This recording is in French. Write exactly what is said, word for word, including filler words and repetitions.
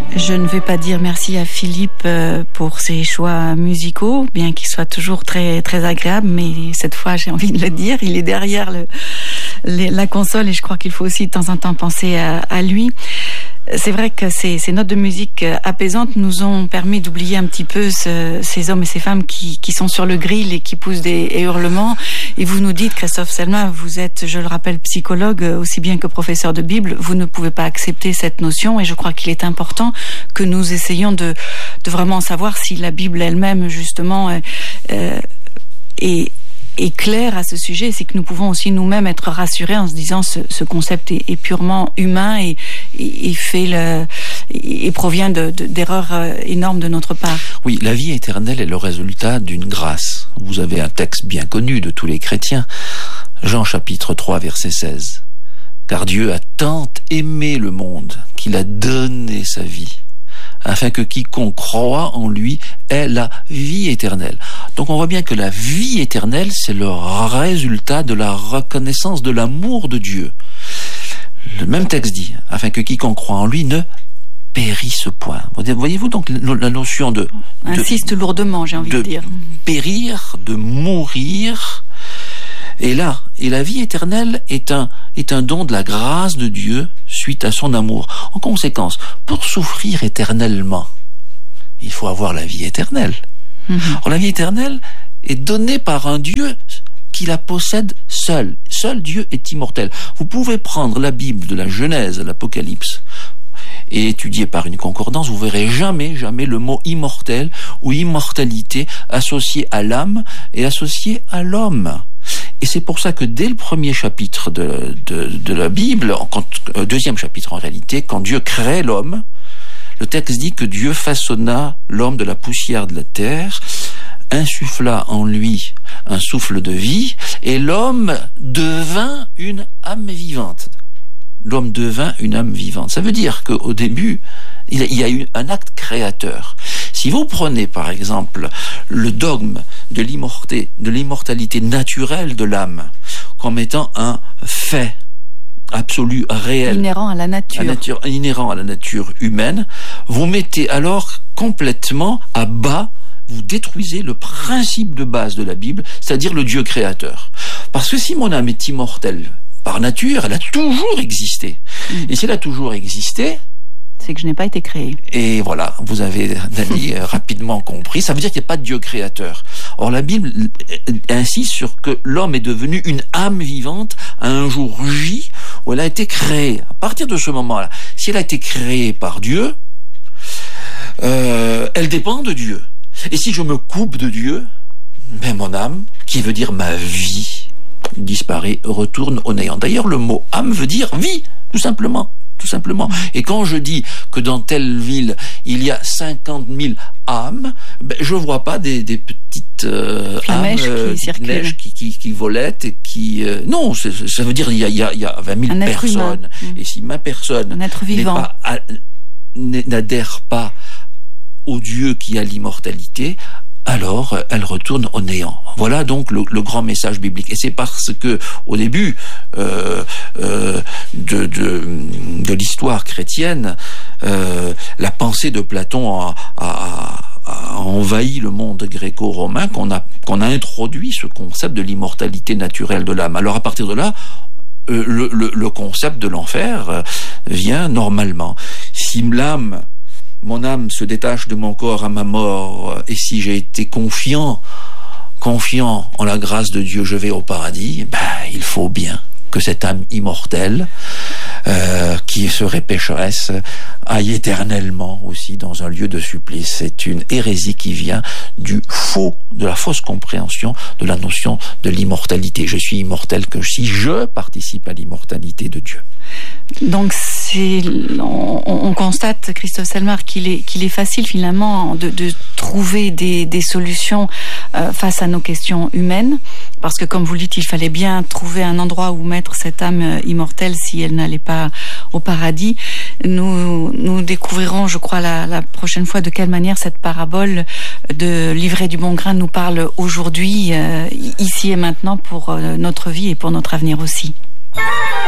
Je ne vais pas dire merci à Philippe pour ses choix musicaux, bien qu'ils soient toujours très très agréables, mais cette fois j'ai envie de le dire, il est derrière le, les, la console et je crois qu'il faut aussi de temps en temps penser à, à lui. C'est vrai que ces, ces notes de musique apaisantes nous ont permis d'oublier un petit peu ce, ces hommes et ces femmes qui, qui sont sur le grill et qui poussent des hurlements. Et vous nous dites, Christophe Selma, vous êtes, je le rappelle, psychologue aussi bien que professeur de Bible. Vous ne pouvez pas accepter cette notion et je crois qu'il est important que nous essayions de, de vraiment savoir si la Bible elle-même, justement, euh, est... est clair à ce sujet, c'est que nous pouvons aussi nous-mêmes être rassurés en se disant ce, ce concept est, est purement humain et, et, et fait le, et provient de, de, d'erreurs énormes de notre part. Oui, la vie éternelle est le résultat d'une grâce. Vous avez un texte bien connu de tous les chrétiens, Jean chapitre trois verset seize. Car Dieu a tant aimé le monde qu'il a donné sa vie, afin que quiconque croit en lui ait la vie éternelle. Donc on voit bien que la vie éternelle, c'est le résultat de la reconnaissance de l'amour de Dieu. Le même texte dit, afin que quiconque croit en lui ne périsse point. Voyez-vous donc la notion de... de insiste lourdement, j'ai envie de, de dire. périr, de mourir. Et là, et la vie éternelle est un, est un don de la grâce de Dieu suite à son amour. En conséquence, pour souffrir éternellement, il faut avoir la vie éternelle. Mm-hmm. Or, la vie éternelle est donnée par un Dieu qui la possède seul. Seul Dieu est immortel. Vous pouvez prendre la Bible de la Genèse à l'Apocalypse et étudier par une concordance, vous verrez jamais, jamais le mot immortel ou immortalité associé à l'âme et associé à l'homme. Et c'est pour ça que dès le premier chapitre de, de, de la Bible, quand, euh, deuxième chapitre en réalité, quand Dieu crée l'homme, le texte dit que Dieu façonna l'homme de la poussière de la terre, insuffla en lui un souffle de vie, et l'homme devint une âme vivante. L'homme devint une âme vivante. Ça veut dire qu'au début, il y a eu un acte créateur. Si vous prenez par exemple le dogme de l'immortalité, de l'immortalité naturelle de l'âme comme étant un fait absolu, réel, inhérent à la nature. À nature, inhérent à la nature humaine, vous mettez alors complètement à bas, vous détruisez le principe de base de la Bible, c'est-à-dire le Dieu créateur. Parce que si mon âme est immortelle par nature, elle a toujours existé. Mmh. Et si elle a toujours existé, c'est que je n'ai pas été créé. Et voilà, vous avez, Dani, rapidement compris. Ça veut dire qu'il n'y a pas de Dieu créateur. Or, la Bible insiste sur que l'homme est devenu une âme vivante à un jour J où elle a été créée. À partir de ce moment-là, si elle a été créée par Dieu, euh, elle dépend de Dieu. Et si je me coupe de Dieu, ben mon âme, qui veut dire ma vie, disparaît, retourne au néant. D'ailleurs, le mot âme veut dire vie, tout simplement. Tout simplement. Et quand je dis que dans telle ville, il y a cinquante mille âmes, ben, je vois pas des, des petites euh, âmes euh, qui, neige qui, qui, qui volettent et qui... Euh, non, c'est, ça veut dire qu'il y a, il y a, il y a vingt mille personnes. Et si ma personne un être vivant. N'est pas, à, n'adhère pas au Dieu qui a l'immortalité, alors elle retourne au néant. Voilà donc le, le grand message biblique. Et c'est parce que au début euh, euh, de, de, de l'histoire chrétienne, euh, la pensée de Platon a, a, a envahi le monde gréco-romain qu'on a, qu'on a introduit ce concept de l'immortalité naturelle de l'âme. Alors à partir de là, euh, le, le, le concept de l'enfer vient normalement. Si l'âme Mon âme se détache de mon corps à ma mort, et si j'ai été confiant, confiant en la grâce de Dieu, je vais au paradis, ben, il faut bien que cette âme immortelle, euh, qui serait pécheresse, aille éternellement aussi dans un lieu de supplice. C'est une hérésie qui vient du faux, de la fausse compréhension de la notion de l'immortalité. Je suis immortel que si je participe à l'immortalité de Dieu. Donc c'est, on, on constate, Christophe Selmar, qu'il est, qu'il est facile finalement de, de trouver des, des solutions euh, face à nos questions humaines, parce que comme vous le dites, il fallait bien trouver un endroit où mettre cette âme immortelle si elle n'allait pas au paradis. Nous, nous découvrirons, je crois, la, la prochaine fois de quelle manière cette parabole de l'ivraie du bon grain nous parle aujourd'hui, euh, ici et maintenant, pour euh, notre vie et pour notre avenir aussi.